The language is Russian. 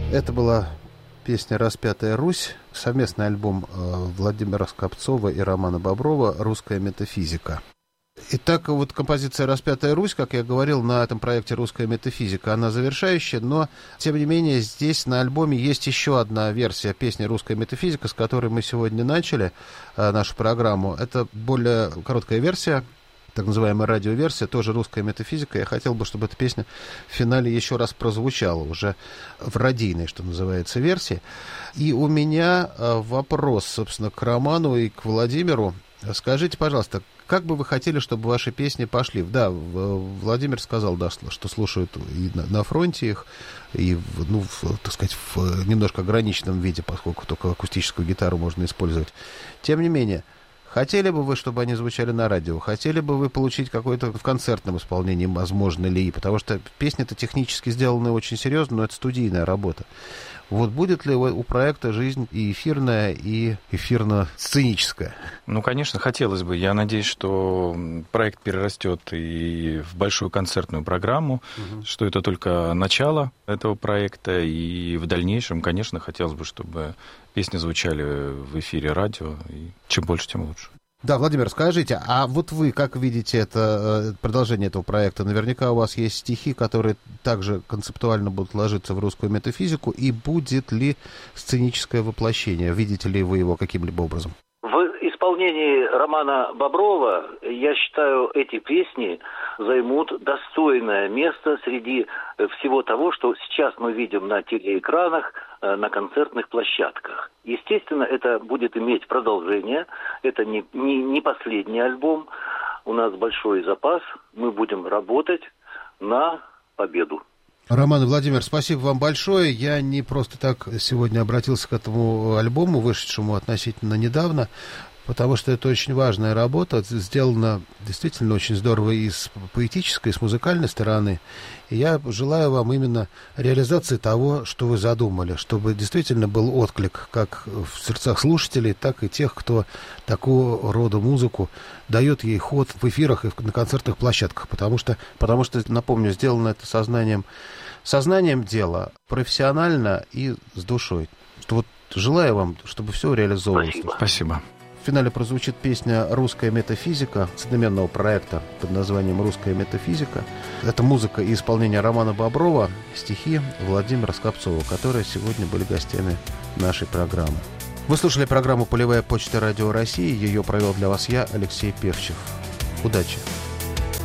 Это была песня «Распятая Русь», совместный альбом Владимира Скопцова и Романа Боброва «Русская метафизика». Итак, вот композиция «Распятая Русь», как я говорил, на этом проекте «Русская метафизика», она завершающая, но, тем не менее, здесь на альбоме есть еще одна версия песни «Русская метафизика», с которой мы сегодня начали нашу программу. Это более короткая версия, так называемая радиоверсия, тоже «Русская метафизика». Я хотел бы, чтобы эта песня в финале еще раз прозвучала, уже в радийной, что называется, версии. И у меня вопрос, собственно, к Роману и к Владимиру. Скажите, пожалуйста, как бы вы хотели, чтобы ваши песни пошли? Да, Владимир сказал, да, что слушают и на фронте их, и, так сказать, в немножко ограниченном виде, поскольку только акустическую гитару можно использовать. Тем не менее, хотели бы вы, чтобы они звучали на радио? Хотели бы вы получить какое-то в концертном исполнении, возможно ли? Потому что песни-то технически сделаны очень серьезно, но это студийная работа. Вот будет ли у проекта жизнь и эфирная, и эфирно-сценическая? Ну, конечно, хотелось бы. Я надеюсь, что проект перерастет и в большую концертную программу, что это только начало этого проекта, и в дальнейшем, конечно, хотелось бы, чтобы песни звучали в эфире радио, и чем больше, тем лучше. Да, Владимир, скажите, а вот вы как видите это продолжение этого проекта? Наверняка у вас есть стихи, которые также концептуально будут ложиться в русскую метафизику, и будет ли сценическое воплощение? Видите ли вы его каким-либо образом? В исполнении Романа Боброва, я считаю, эти песни займут достойное место среди всего того, что сейчас мы видим на телеэкранах, на концертных площадках. Естественно, это будет иметь продолжение. Это не последний альбом. У нас большой запас. Мы будем работать на победу. Роман и Владимир, спасибо вам большое. Я не просто так сегодня обратился к этому альбому, вышедшему относительно недавно, потому что это очень важная работа, сделана действительно очень здорово и с поэтической, и с музыкальной стороны. И я желаю вам именно реализации того, что вы задумали, чтобы действительно был отклик как в сердцах слушателей, так и тех, кто такого рода музыку дает ей ход в эфирах и на концертных площадках. Потому что, напомню, сделано это сознанием дела, профессионально и с душой. Что вот желаю вам, чтобы все реализовывалось. Спасибо. В финале прозвучит песня «Русская метафизика» с одноименного проекта под названием «Русская метафизика». Это музыка и исполнение Романа Боброва, стихи Владимира Скопцова, которые сегодня были гостями нашей программы. Вы слушали программу «Полевая почта Радио России». Ее провел для вас я, Алексей Певчев. Удачи!